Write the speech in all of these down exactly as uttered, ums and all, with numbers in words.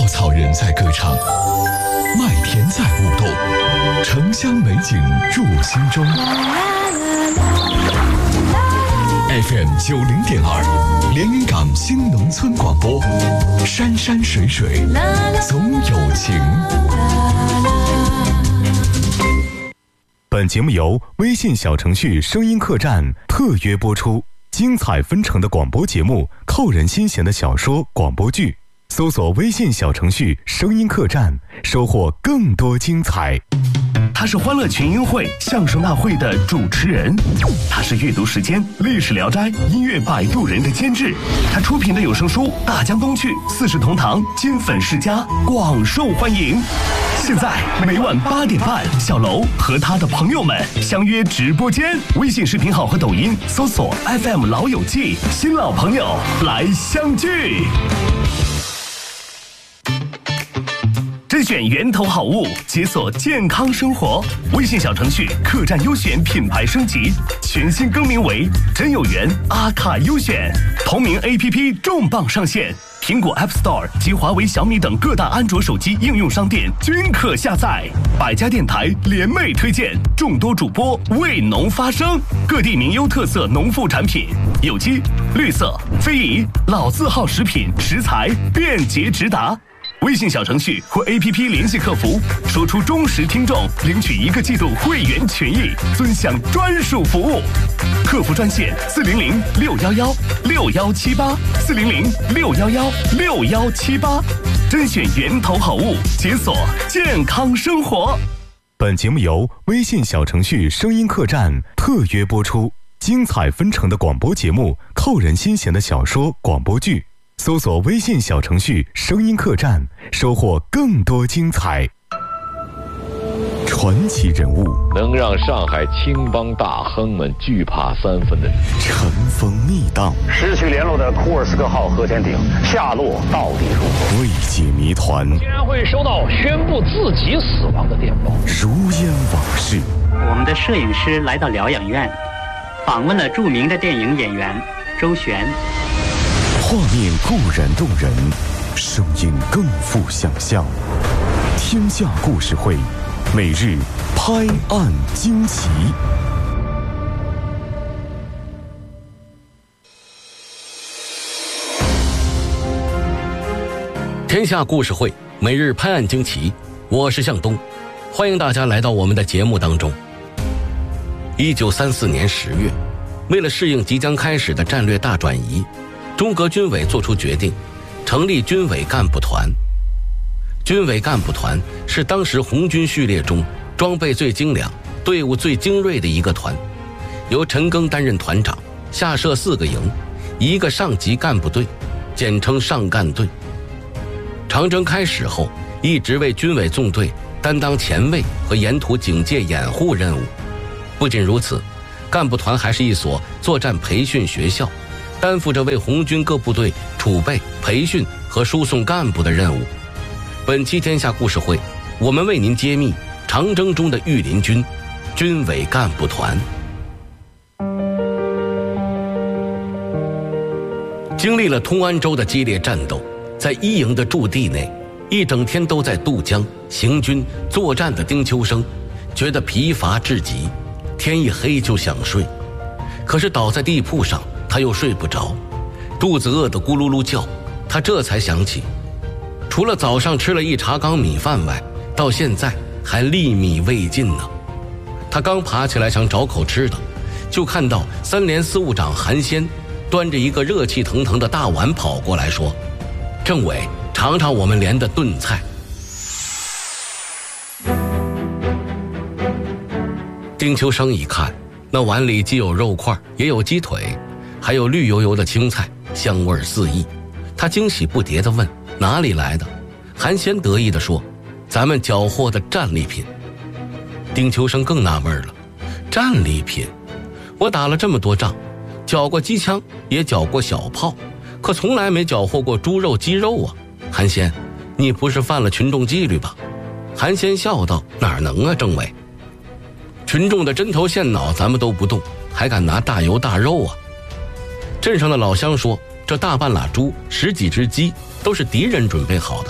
草人在歌唱，麦田在舞动，城乡美景入心中。F M 九零点二，连云港新农村广播，山山水水总有情。 本节目由微信小程序声音客栈特约播出，精彩纷呈的广播节目，扣人心弦的小说广播剧，搜索微信小程序声音客栈，收获更多精彩。 他是欢乐群英会相声大会的主持人，他是阅读时间历史聊斋音乐摆渡人的监制，他出品的有声书《大江东去》四世同堂金粉世家广受欢迎。现在每晚八点半，小楼和他的朋友们相约直播间，微信视频号和抖音搜索 F M 老友记，新老朋友来相聚。甄选源头好物，解锁健康生活。微信小程序客栈优选品牌升级，全新更名为真有缘阿卡优选。同名 A P P 重磅上线，苹果 App Store 及华为、小米等各大安卓手机应用商店均可下载。百家电台联袂推荐，众多主播为农发声，各地名优特色农副产品，有机、绿色、非遗、老字号食品食材便捷直达。微信小程序或 A P P 联系客服，说出忠实听众，领取一个季度会员权益，尊享专属服务。客服专线四零零六幺幺六幺七八四零零六幺幺六幺七八，甄选源头好物，解锁健康生活。 本节目由微信小程序声音客栈特约播出，精彩纷呈的广播节目，扣人心弦的小说广播剧。搜索微信小程序声音客栈，收获更多精彩。传奇人物， 能让上海青帮大亨们惧怕三分的人， 尘封密档， 失去联络的库尔斯克号核潜艇下落到底如何？ 未解谜团， 竟然会收到宣布自己死亡的电报， 如烟往事。 我们的摄影师来到疗养院，访问了著名的电影演员周璇。 画面固然动人，声音更富想象。天下故事会，每日拍案惊奇。 天下故事会，每日拍案惊奇。我是向东，欢迎大家来到我们的节目当中。一九三四年十月，为了适应即将开始的战略大转移，中革军委作出决定，成立军委干部团。军委干部团是当时红军序列中装备最精良、队伍最精锐的一个团，由陈赓担任团长，下设四个营，一个上级干部队，简称上干队。长征开始后，一直为军委纵队担当前卫和沿途警戒掩护任务。不仅如此，干部团还是一所作战培训学校，担负着为红军各部队储备、培训和输送干部的任务。本期天下故事会，我们为您揭秘长征中的御林军军委干部团。经历了通安州的激烈战斗，在一营的驻地内，一整天都在渡江行军作战的丁秋生觉得疲乏至极，天一黑就想睡，可是倒在地铺上他又睡不着，肚子饿得咕噜噜叫。他这才想起，除了早上吃了一茶缸米饭外，到现在还粒米未进呢。他刚爬起来想找口吃的，就看到三连司务长韩先端着一个热气腾腾的大碗跑过来说：“政委，尝尝我们连的炖菜。”丁秋生一看，那碗里既有肉块，也有鸡腿，还有绿油油的青菜，香味四溢。他惊喜不迭地问：“哪里来的？”韩先得意地说：“咱们缴获的战利品。”丁秋生更纳闷了：“战利品？我打了这么多仗，缴过机枪，也缴过小炮，可从来没缴获过猪肉、鸡肉啊！韩先，你不是犯了群众纪律吧？”韩先笑道：“哪能啊，政委，群众的针头线脑咱们都不动，还敢拿大油大肉啊？”镇上的老乡说，这大半拉猪、十几只鸡都是敌人准备好的，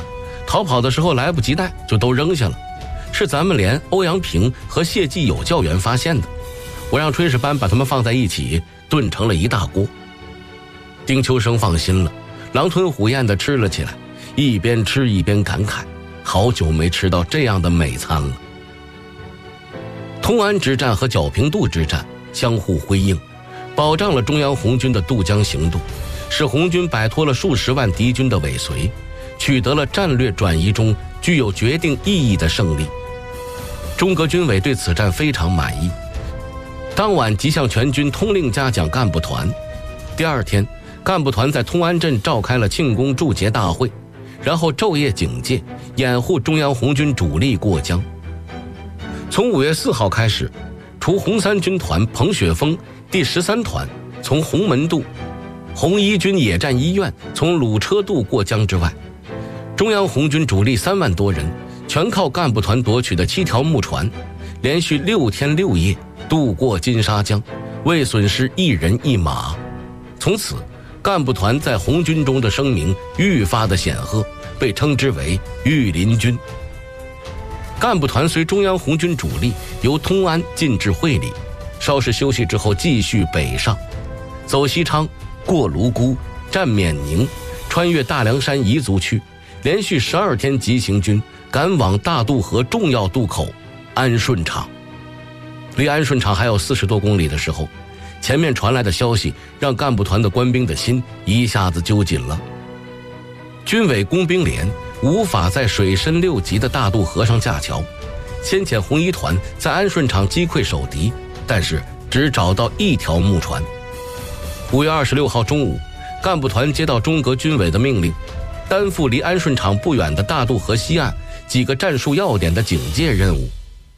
逃跑的时候来不及带，就都扔下了。是咱们连欧阳平和谢继友教员发现的，我让炊事班把他们放在一起炖成了一大锅。丁秋生放心了，狼吞虎咽地吃了起来，一边吃一边感慨，好久没吃到这样的美餐了。通安之战和皎平渡之战相互辉映，保障了中央红军的渡江行动，使红军摆脱了数十万敌军的尾随，取得了战略转移中具有决定意义的胜利。中革军委对此战非常满意，当晚即向全军通令嘉奖干部团。第二天，干部团在通安镇召开了庆功祝捷大会，然后昼夜警戒，掩护中央红军主力过江。从五月四号开始，除红三军团彭雪枫第十三团从红门渡、红一军野战医院从鲁车渡过江之外，中央红军主力三万多人全靠干部团夺取的七条木船，连续六天六夜渡过金沙江，未损失一人一马。从此，干部团在红军中的声名愈发的显赫，被称之为御林军。干部团随中央红军主力由通安进至会理，稍事休息之后继续北上，走西昌，过泸沽，占冕宁，穿越大凉山彝族区，连续十二天急行军赶往大渡河重要渡口安顺场。离安顺场还有四十多公里的时候，前面传来的消息让干部团的官兵的心一下子揪紧了。军委工兵连无法在水深六级的大渡河上架桥，先遣红一团在安顺场击溃守敌，但是只找到一条木船。五月二十六号中午，干部团接到中革军委的命令，担负离安顺场不远的大渡河西岸几个战术要点的警戒任务。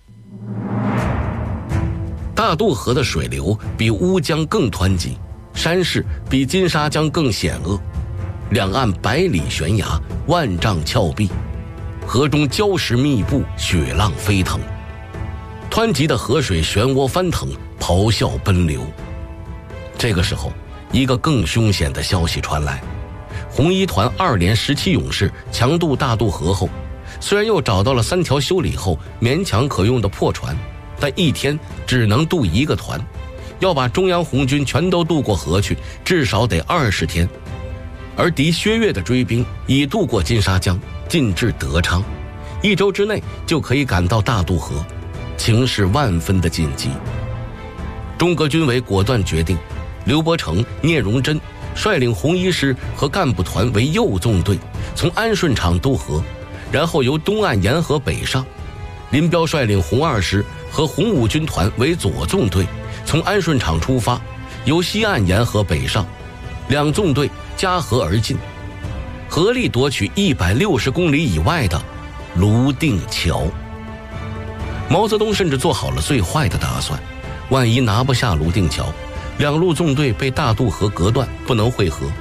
大渡河的水流比乌江更湍急，山势比金沙江更险恶，两岸百里悬崖，万丈峭壁，河中礁石密布，雪浪飞腾，湍急的河水漩涡翻腾，咆哮奔流。这个时候，一个更凶险的消息传来，红一团二连十七勇士强渡大渡河后，虽然又找到了三条修理后勉强可用的破船，但一天只能渡一个团，要把中央红军全都渡过河去，至少得二十天。而敌薛岳的追兵已渡过金沙江，进至德昌，一周之内就可以赶到大渡河，情势万分的紧急。中革军委果断决定，刘伯承、聂荣臻率领红一师和干部团为右纵队，从安顺场渡河，然后由东岸沿河北上。林彪率领红二师和红五军团为左纵队，从安顺场出发，由西岸沿河北上，两纵队夹河而进，合力夺取一百六十公里以外的泸定桥。毛泽东甚至做好了最坏的打算，万一拿不下泸定桥，两路纵队被大渡河隔断，不能会合，